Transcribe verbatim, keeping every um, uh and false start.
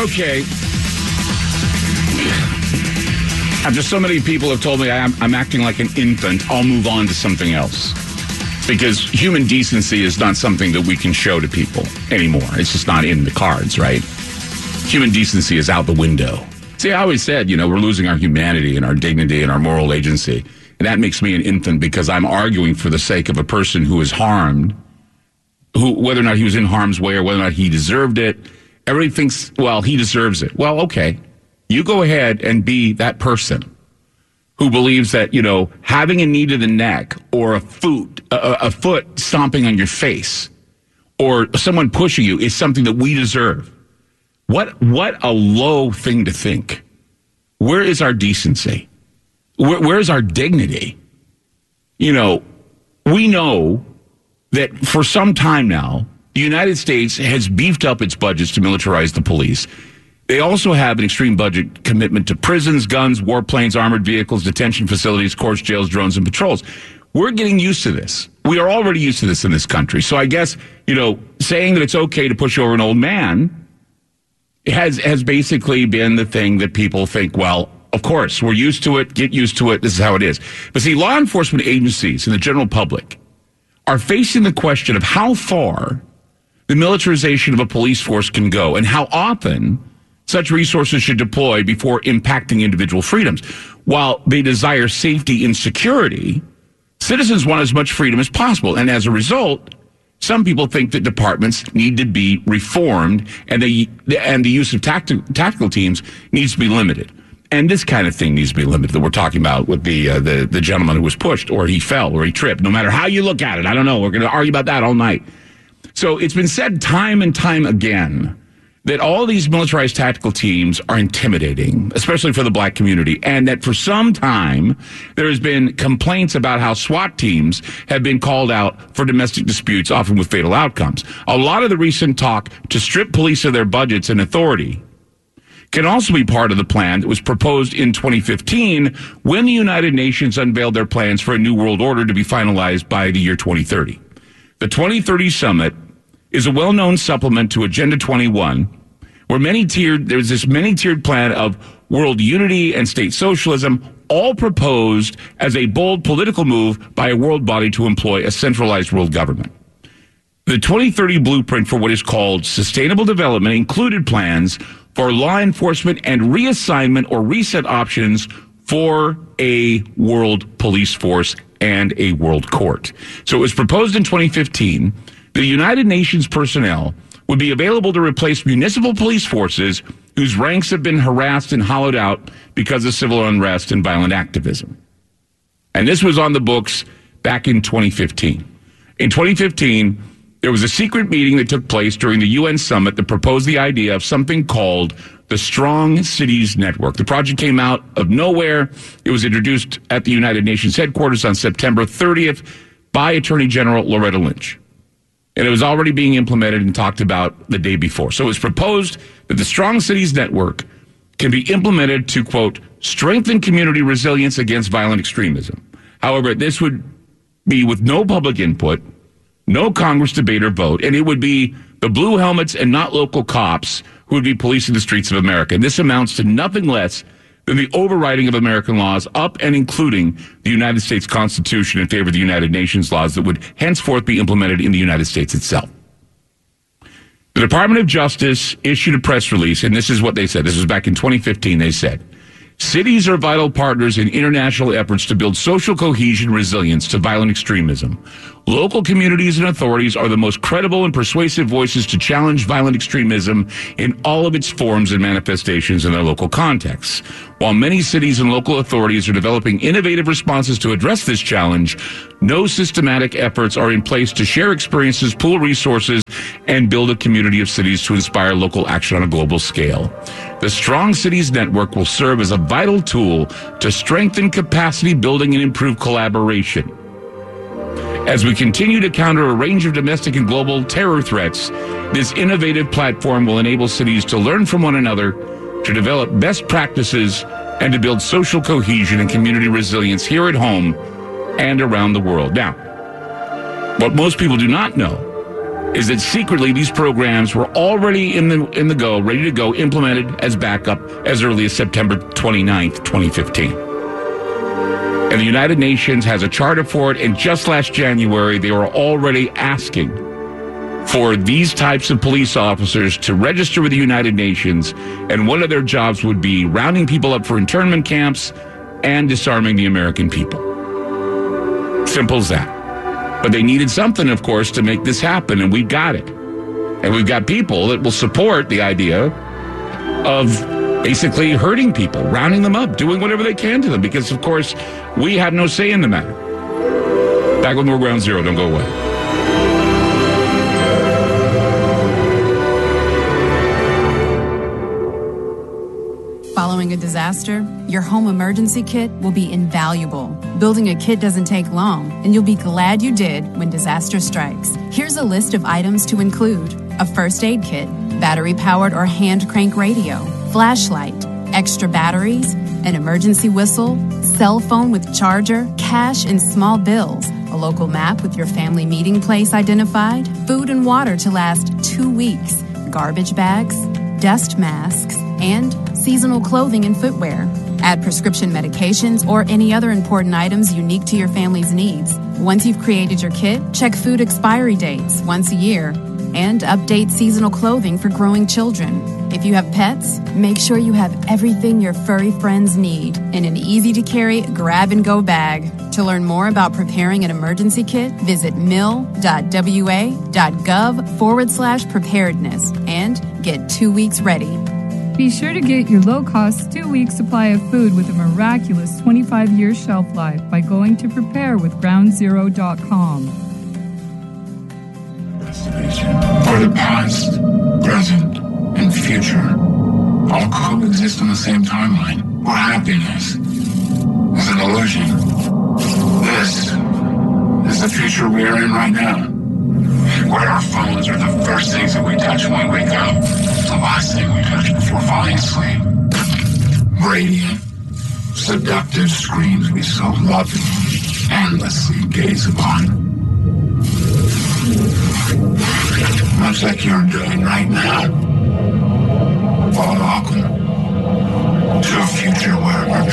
Okay. After so many people have told me I'm, I'm acting like an infant, I'll move on to something else. Because human decency is not something that we can show to people anymore. It's just not in the cards, right? Human decency is out the window. See, I always said, you know, we're losing our humanity and our dignity and our moral agency. And that makes me an infant because I'm arguing for the sake of a person who is harmed, who, whether or not he was in harm's way or whether or not he deserved it. Everybody thinks, well, he deserves it. Well, okay. You go ahead and be that person who believes that, you know, having a knee to the neck or a foot, a, a foot stomping on your face or someone pushing you is something that we deserve. What what a low thing to think. Where is our decency? Where, where is our dignity? You know, we know that for some time now, the United States has beefed up its budgets to militarize the police. They also have an extreme budget commitment to prisons, guns, warplanes, armored vehicles, detention facilities, courts, jails, drones, and patrols. We're getting used to this. We are already used to this in this country. So I guess, you know, saying that it's okay to push over an old man has has basically been the thing that people think, well, of course, we're used to it, get used to it, this is how it is. But see, law enforcement agencies and the general public are facing the question of how far the militarization of a police force can go and how often such resources should deploy before impacting individual freedoms. While they desire safety and security, citizens want as much freedom as possible. And as a result, some people think that departments need to be reformed and the, and the use of tacti- tactical teams needs to be limited. And this kind of thing needs to be limited that we're talking about with the, uh, the, the gentleman who was pushed or he fell or he tripped. No matter how you look at it, I don't know. We're going to argue about that all night. So it's been said time and time again that all these militarized tactical teams are intimidating, especially for the black community, and that for some time there has been complaints about how SWAT teams have been called out for domestic disputes, often with fatal outcomes. A lot of the recent talk to strip police of their budgets and authority can also be part of the plan that was proposed in twenty fifteen when the United Nations unveiled their plans for a new world order to be finalized by the year twenty thirty. The twenty thirty summit is a well-known supplement to Agenda twenty-one, where many tiered, there's this many-tiered plan of world unity and state socialism, all proposed as a bold political move by a world body to employ a centralized world government. The twenty thirty blueprint for what is called sustainable development included plans for law enforcement and reassignment or reset options for a world police force and a world court. So it was proposed in twenty fifteen. The United Nations personnel would be available to replace municipal police forces whose ranks have been harassed and hollowed out because of civil unrest and violent activism. And this was on the books back in twenty fifteen. In twenty fifteen, there was a secret meeting that took place during the U N summit that proposed the idea of something called the Strong Cities Network. The project came out of nowhere. It was introduced at the United Nations headquarters on September thirtieth by Attorney General Loretta Lynch. And it was already being implemented and talked about the day before. So it was proposed that the Strong Cities Network can be implemented to, quote, strengthen community resilience against violent extremism. However, this would be with no public input, no Congress debate or vote, and it would be the blue helmets and not local cops who would be policing the streets of America. And this amounts to nothing less than the overriding of American laws up and including the United States Constitution in favor of the United Nations laws that would henceforth be implemented in the United States itself. The Department of Justice issued a press release, and this is what they said. This was back in twenty fifteen. They said, cities are vital partners in international efforts to build social cohesion and resilience to violent extremism. Local communities and authorities are the most credible and persuasive voices to challenge violent extremism in all of its forms and manifestations in their local contexts. While many cities and local authorities are developing innovative responses to address this challenge, no systematic efforts are in place to share experiences, pool resources, and build a community of cities to inspire local action on a global scale. The Strong Cities Network will serve as a vital tool to strengthen capacity building and improve collaboration. As we continue to counter a range of domestic and global terror threats, this innovative platform will enable cities to learn from one another, to develop best practices, and to build social cohesion and community resilience here at home and around the world. Now, what most people do not know is that secretly these programs were already in the in the go, ready to go, implemented as backup as early as September twenty-ninth, twenty fifteen. And the United Nations has a charter for it, and just last January, they were already asking for these types of police officers to register with the United Nations, and one of their jobs would be rounding people up for internment camps and disarming the American people. Simple as that. But they needed something, of course, to make this happen, and we've got it. And we've got people that will support the idea of basically hurting people, rounding them up, doing whatever they can to them, because, of course, we have no say in the matter. Back with more Ground Zero. Don't go away. Following a disaster, your home emergency kit will be invaluable. Building a kit doesn't take long, and you'll be glad you did when disaster strikes. Here's a list of items to include: a first aid kit, battery-powered or hand crank radio, flashlight, extra batteries, an emergency whistle, cell phone with charger, cash and small bills, a local map with your family meeting place identified, food and water to last two weeks, garbage bags, dust masks, and seasonal clothing and footwear. Add prescription medications or any other important items unique to your family's needs. Once you've created your kit, check food expiry dates once a year and update seasonal clothing for growing children. If you have pets, make sure you have everything your furry friends need in an easy-to-carry grab-and-go bag. To learn more about preparing an emergency kit, visit mil.wa.gov forward slash preparedness and get two weeks ready. Be sure to get your low-cost two-week supply of food with a miraculous twenty-five year shelf life by going to prepare with ground zero dot com. For the past, present, and future all coexist on the same timeline, where happiness is an illusion. This is the future we are in right now, where our phones are the first things that we touch when we wake up, the last thing we touch before falling asleep. Radiant, seductive screens we so lovingly, endlessly gaze upon. Much like you're doing right now. Well, welcome to a future where